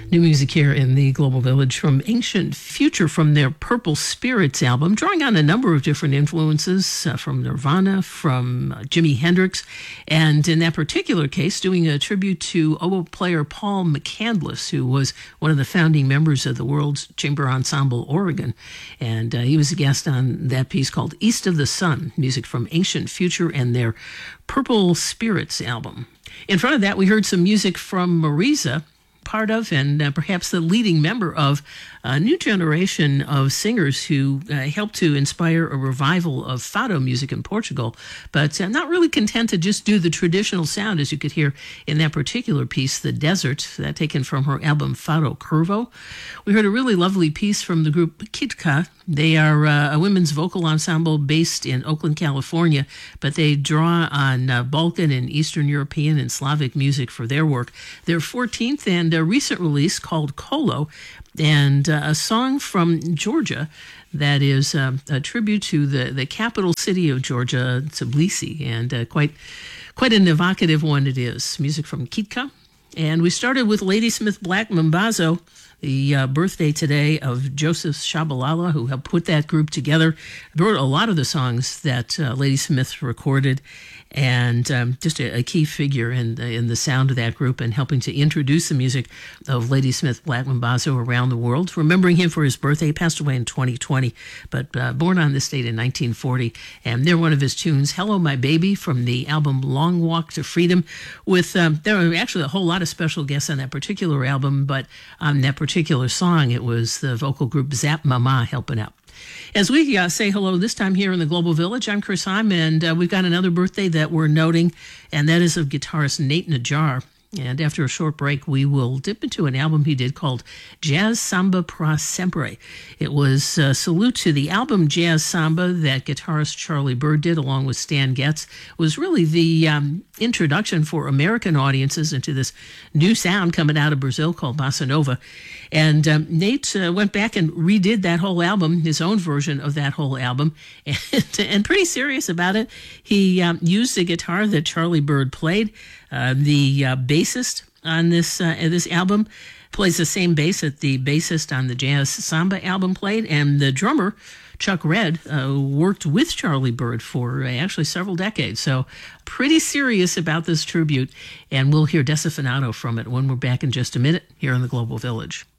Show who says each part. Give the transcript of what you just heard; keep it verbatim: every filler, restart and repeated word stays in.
Speaker 1: New music here in the Global Village from Ancient Future from their Purple Spirits album, drawing on a number of different influences uh, from Nirvana, from uh, Jimi Hendrix, and in that particular case, doing a tribute to oboe player Paul McCandless, who was one of the founding members of the World Chamber Ensemble Oregon. And uh, he was a guest on that piece called East of the Sun, music from Ancient Future and their Purple Spirits album. In front of that, we heard some music from Marisa, part of and uh, perhaps the leading member of a new generation of singers who uh, helped to inspire a revival of fado music in Portugal, but uh, not really content to just do the traditional sound, as you could hear in that particular piece, The Desert, that taken from her album Fado Curvo. We heard a really lovely piece from the group Kitka. They are uh, a women's vocal ensemble based in Oakland, California, but they draw on uh, Balkan and Eastern European and Slavic music for their work. Their fourteenth and a recent release called Kolo, and uh, a song from Georgia that is uh, a tribute to the, the capital city of Georgia, Tbilisi, and uh, quite quite an evocative one it is. Music from Kitka. And we started with Ladysmith Black Mambazo, the uh, birthday today of Joseph Shabalala, who helped put that group together, wrote a lot of the songs that uh, Ladysmith recorded, and um, just a, a key figure in the, in the sound of that group and helping to introduce the music of Ladysmith Black Mambazo around the world. Remembering him for his birthday, he passed away in twenty twenty, but uh, born on this date in nineteen forty. And they're one of his tunes, Hello My Baby, from the album Long Walk to Freedom, with, um, there were actually a whole lot of special guests on that particular album, but on that particular song, it was the vocal group Zap Mama helping out. As we uh, say hello this time here in the Global Village, I'm Chris Heim, and uh, we've got another birthday that we're noting, and that is of guitarist Nate Najjar. And after a short break, we will dip into an album he did called Jazz Samba Pra Sempre. It was a salute to the album Jazz Samba that guitarist Charlie Byrd did along with Stan Getz. It was really the um, introduction for American audiences into this new sound coming out of Brazil called Bossa Nova. And um, Nate uh, went back and redid that whole album, his own version of that whole album, and, and pretty serious about it. He um, used the guitar that Charlie Byrd played. Uh, the uh, bassist on this uh, this album plays the same bass that the bassist on the Jazz Samba album played, and the drummer, Chuck Red, uh, worked with Charlie Byrd for uh, actually several decades. So pretty serious about this tribute, and we'll hear Desafinado from it when we're back in just a minute here in the Global Village.